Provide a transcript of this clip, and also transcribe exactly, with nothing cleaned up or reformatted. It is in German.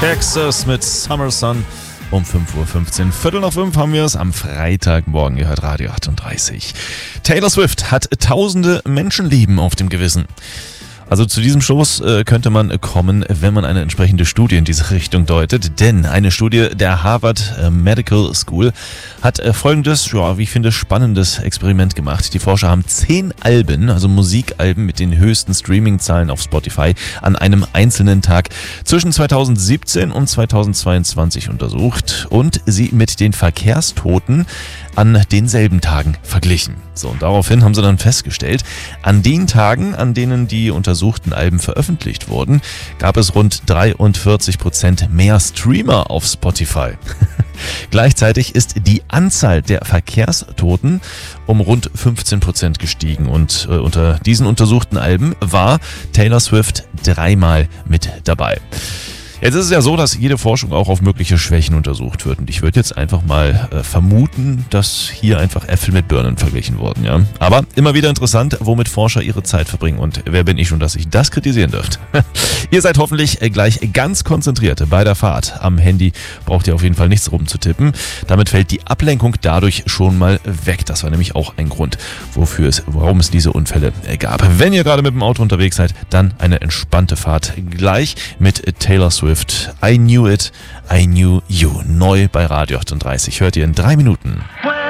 Texas mit Summer Sun um fünf Uhr fünfzehn. Viertel nach fünf haben wir es am Freitagmorgen. Ihr hört Radio achtunddreißig. Taylor Swift hat tausende Menschenleben auf dem Gewissen. Also zu diesem Schluss äh, könnte man kommen, wenn man eine entsprechende Studie in diese Richtung deutet. Denn eine Studie der Harvard äh, Medical School hat äh, folgendes, ja, wie ich finde, spannendes Experiment gemacht. Die Forscher haben zehn Alben, also Musikalben mit den höchsten Streaming-Zahlen auf Spotify an einem einzelnen Tag zwischen zweitausendsiebzehn und zweitausendzweiundzwanzig untersucht und sie mit den Verkehrstoten an denselben Tagen verglichen. So, und daraufhin haben sie dann festgestellt, an den Tagen, an denen die untersuchten Alben veröffentlicht wurden, gab es rund dreiundvierzig Prozent mehr Streamer auf Spotify. Gleichzeitig ist die Anzahl der Verkehrstoten um rund fünfzehn Prozent gestiegen und äh, unter diesen untersuchten Alben war Taylor Swift dreimal mit dabei. Jetzt ist es ja so, dass jede Forschung auch auf mögliche Schwächen untersucht wird. Und ich würde jetzt einfach mal äh, vermuten, dass hier einfach Äpfel mit Birnen verglichen wurden. Ja? Aber immer wieder interessant, womit Forscher ihre Zeit verbringen. Und wer bin ich schon, dass ich das kritisieren dürfte? Ihr seid hoffentlich äh, gleich ganz konzentriert bei der Fahrt. Am Handy braucht ihr auf jeden Fall nichts rumzutippen. Damit fällt die Ablenkung dadurch schon mal weg. Das war nämlich auch ein Grund, wofür es, warum es diese Unfälle äh, gab. Wenn ihr gerade mit dem Auto unterwegs seid, dann eine entspannte Fahrt gleich mit Taylor Swift. I Knew It, I Knew You. Neu bei Radio achtunddreißig. Hört ihr in drei Minuten.